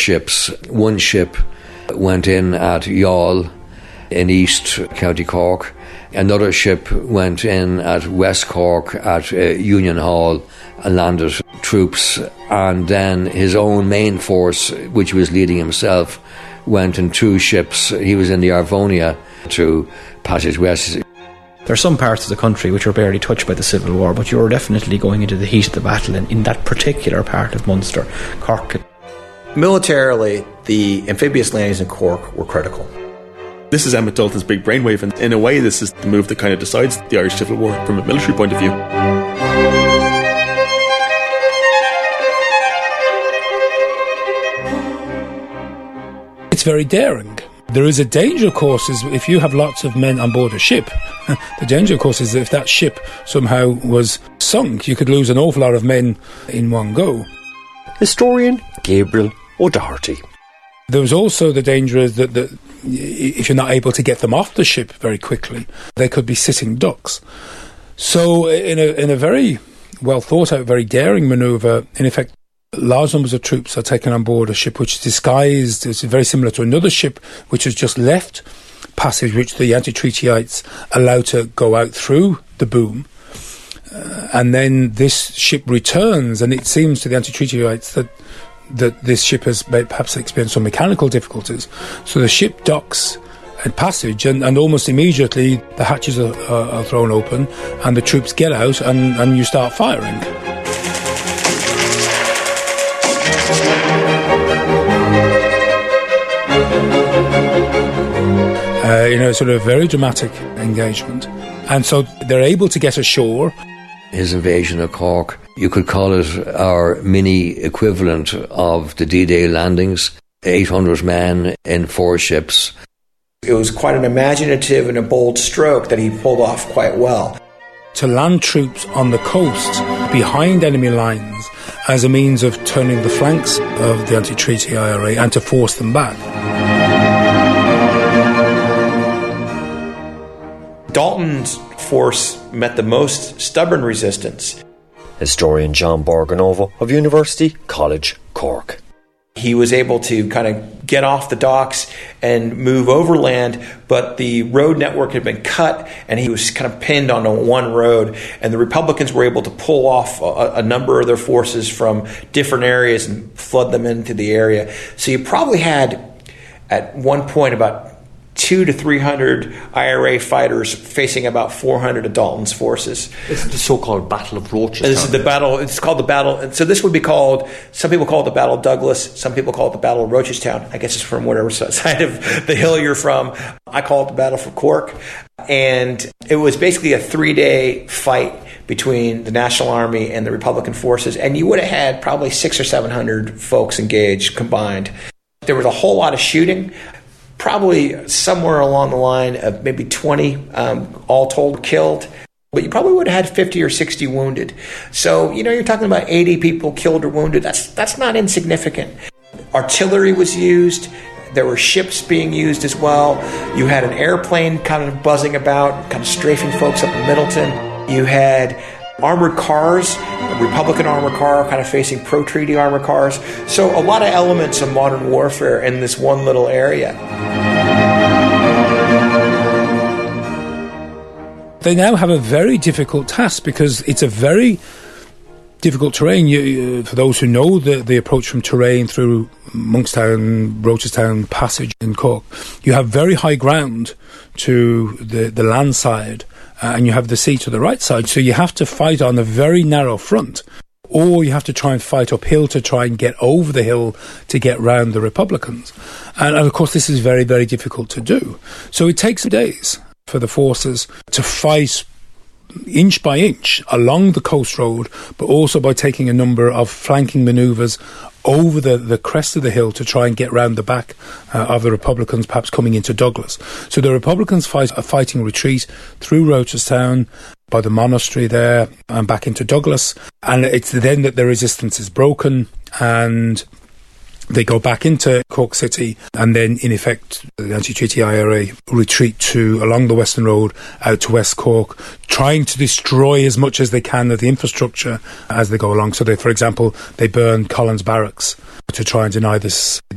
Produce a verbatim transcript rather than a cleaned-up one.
ships. One ship went in at Youghal in East County Cork. Another ship went in at West Cork at uh, Union Hall and landed troops. And then his own main force, which he was leading himself, went in two ships. He was in the Arvonia to Passage West. There are some parts of the country which were barely touched by the Civil War, but you were definitely going into the heat of the battle in, in that particular part of Munster, Cork. Militarily, the amphibious landings in Cork were critical. This is Emmett Dalton's big brainwave, and in a way this is the move that kind of decides the Irish Civil War from a military point of view. It's very daring. There is a danger, of course, is if you have lots of men on board a ship. The danger, of course, is that if that ship somehow was sunk, you could lose an awful lot of men in one go. Historian Gabriel O'Doherty. There was also the danger that, that if you're not able to get them off the ship very quickly, they could be sitting ducks. So in a, in a very well thought out, very daring manoeuvre, in effect, large numbers of troops are taken on board a ship which is disguised. It's very similar to another ship which has just left Passage, which the anti-treatyites allow to go out through the boom. Uh, and then this ship returns, and it seems to the anti-treatyites that that this ship has perhaps experienced some mechanical difficulties. So the ship docks at Passage, and, and almost immediately the hatches are, are, are thrown open, and the troops get out, and, and you start firing. Uh, you know, sort of very dramatic engagement. And so they're able to get ashore. His invasion of Cork, you could call it our mini equivalent of the D-Day landings. eight hundred men in four ships. It was quite an imaginative and a bold stroke that he pulled off quite well. To land troops on the coast behind enemy lines as a means of turning the flanks of the anti-treaty I R A and to force them back. Dalton's force met the most stubborn resistance. Historian John Borgonovo of University College Cork. He was able to kind of get off the docks and move overland, but the road network had been cut and he was kind of pinned on a one road, and the Republicans were able to pull off a, a number of their forces from different areas and flood them into the area. So you probably had at one point about two to three hundred I R A fighters facing about four hundred of Dalton's forces. It's the so-called Battle of Rochestown. This is the battle. It's called the battle. And so this would be called. Some people call it the Battle of Douglas. Some people call it the Battle of Rochestown. I guess it's from whatever side of the hill you're from. I call it the Battle for Cork. And it was basically a three-day fight between the National Army and the Republican forces. And you would have had probably six or seven hundred folks engaged combined. There was a whole lot of shooting. Probably somewhere along the line of maybe twenty, um, all told, killed. But you probably would have had fifty or sixty wounded. So, you know, you're talking about eighty people killed or wounded. That's that's not insignificant. Artillery was used. There were ships being used as well. You had an airplane kind of buzzing about, kind of strafing folks up in Middleton. You had armored cars, a Republican armored car kind of facing pro-treaty armored cars. So a lot of elements of modern warfare in this one little area. They now have a very difficult task because it's a very difficult terrain. You, you, for those who know the, the approach from terrain through Monkstown, Rochestown, Passage in Cork, you have very high ground to the, the land side, uh, and you have the sea to the right side. So you have to fight on a very narrow front, or you have to try and fight uphill to try and get over the hill to get round the Republicans. And, and of course, this is very, very difficult to do. So it takes days for the forces to fight inch by inch along the coast road, but also by taking a number of flanking manoeuvres over the, the crest of the hill to try and get round the back uh, of the Republicans, perhaps coming into Douglas. So the Republicans fight a fighting retreat through Rochestown, by the monastery there, and back into Douglas. And it's then that the resistance is broken, and they go back into Cork City, and then, in effect, the anti-treaty I R A retreat to along the Western Road out to West Cork, trying to destroy as much as they can of the infrastructure as they go along. So, they, for example, they burn Collins Barracks to try and deny this